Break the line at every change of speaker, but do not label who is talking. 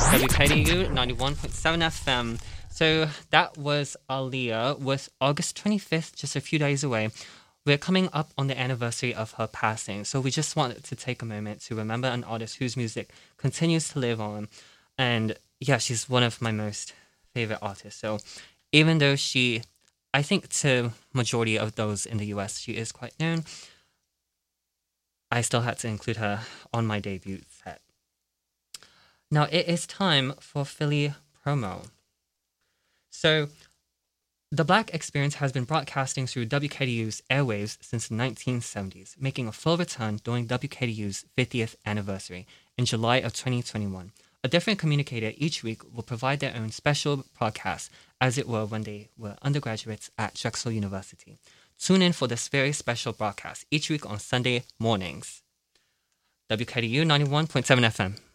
WKDU 91.7 FM. So that was Aaliyah with August 25th, just a few days away. We're coming up on the anniversary of her passing, so we just wanted to take a moment to remember an artist whose music continues to live on. And yeah, she's one of my most favorite artists. So even though I think to majority of those in the US, she is quite known, I still had to include her on my debut set. Now it is time for Philly promo. So the Black Experience has been broadcasting through WKDU's airwaves since the 1970s, making a full return during WKDU's 50th anniversary in July of 2021. A different communicator each week will provide their own special broadcast, as it were when they were undergraduates at Drexel University. Tune in for this very special broadcast each week on Sunday mornings. WKDU 91.7 FM.